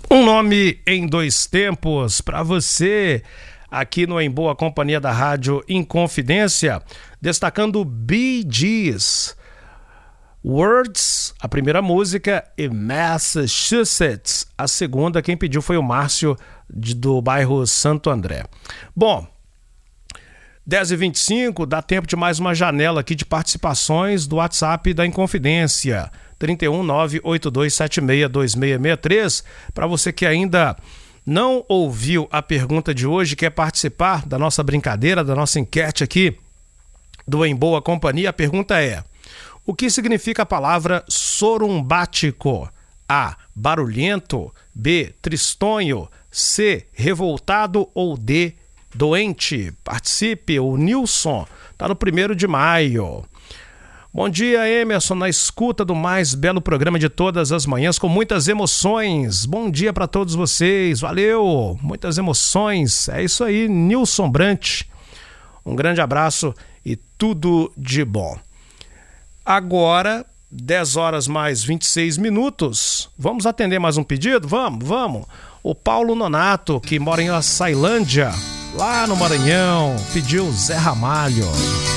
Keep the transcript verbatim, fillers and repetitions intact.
Um nome em dois tempos para você aqui no Em Boa Companhia da Rádio Inconfidência, destacando Bee Gees, Words, a primeira música, e Massachusetts, a segunda. Quem pediu foi o Márcio de, do bairro Santo André. Bom, dez e vinte e cinco, dá tempo de mais uma janela aqui de participações do WhatsApp da Inconfidência, trinta e um, nove oito dois sete seis dois seis seis três. Para você que ainda não ouviu a pergunta de hoje, quer participar da nossa brincadeira, da nossa enquete aqui do Em Boa Companhia, a pergunta é: o que significa a palavra sorumbático? A, barulhento, B, tristonho, C, revoltado ou D, doente? Participe, o Nilson está no primeiro de maio. Bom dia, Emerson, na escuta do mais belo programa de todas as manhãs, com muitas emoções. Bom dia para todos vocês, valeu, muitas emoções. É isso aí, Nilson Brant. Um grande abraço e tudo de bom. Agora, dez horas mais vinte e seis minutos. Vamos atender mais um pedido? Vamos, vamos. O Paulo Nonato, que mora em Açailândia, lá no Maranhão, pediu Zé Ramalho.